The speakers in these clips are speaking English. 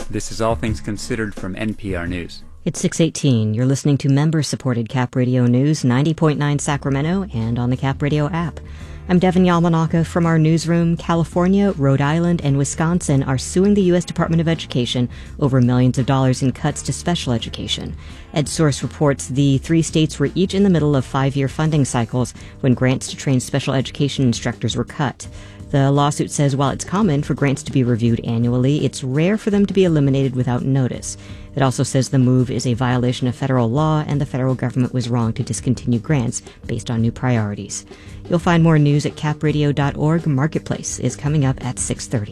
This is All Things Considered from NPR News. It's 6:18. You're listening to member-supported Cap Radio News, 90.9 Sacramento, and on the Cap Radio app. I'm Devin Yamanaka from our newsroom. California, Rhode Island, and Wisconsin are suing the U.S. Department of Education over millions of dollars in cuts to special education. EdSource reports the three states were each in the middle of 5-year funding cycles when grants to train special education instructors were cut. The lawsuit says while it's common for grants to be reviewed annually, it's rare for them to be eliminated without notice. It also says the move is a violation of federal law and the federal government was wrong to discontinue grants based on new priorities. You'll find more news at capradio.org. Marketplace is coming up at 6:30.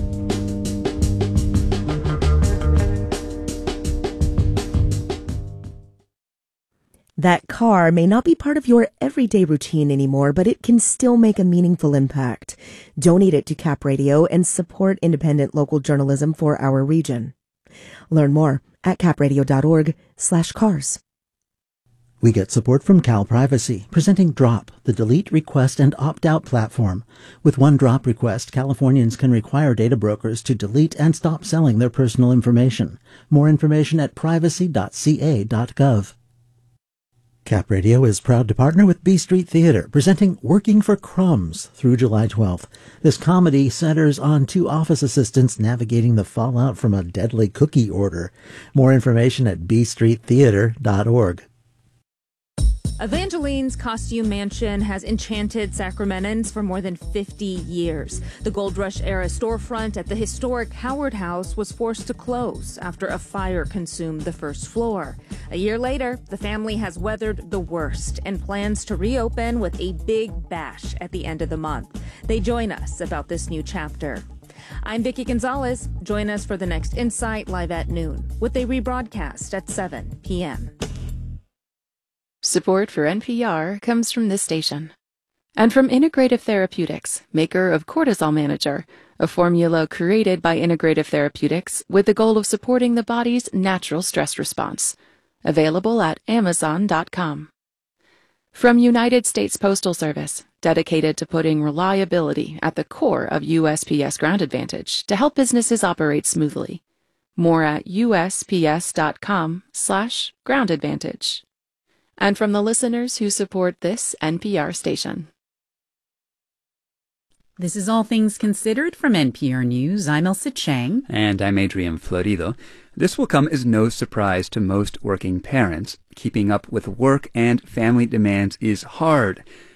That car may not be part of your everyday routine anymore, but it can still make a meaningful impact. Donate it to Cap Radio and support independent local journalism for our region. Learn more at capradio.org/cars. We get support from Cal Privacy, presenting Drop, the delete, request, and opt-out platform. With one Drop request, Californians can require data brokers to delete and stop selling their personal information. More information at privacy.ca.gov. Cap Radio is proud to partner with B Street Theater, presenting Working for Crumbs through July 12th. This comedy centers on two office assistants navigating the fallout from a deadly cookie order. More information at bstreettheater.org. Evangeline's Costume Mansion has enchanted Sacramentans for more than 50 years. The Gold Rush-era storefront at the historic Howard House was forced to close after a fire consumed the first floor. A year later, the family has weathered the worst and plans to reopen with a big bash at the end of the month. They join us about this new chapter. I'm Vicki Gonzalez. Join us for the next Insight live at noon with a rebroadcast at 7 p.m. Support for NPR comes from this station. And from Integrative Therapeutics, maker of Cortisol Manager, a formula created by Integrative Therapeutics with the goal of supporting the body's natural stress response. Available at Amazon.com. From United States Postal Service, dedicated to putting reliability at the core of USPS Ground Advantage to help businesses operate smoothly. More at USPS.com/groundadvantage. And from the listeners who support this NPR station. This is All Things Considered from NPR News. I'm Elsa Chang. And I'm Adrian Florido. This will come as no surprise to most working parents. Keeping up with work and family demands is hard.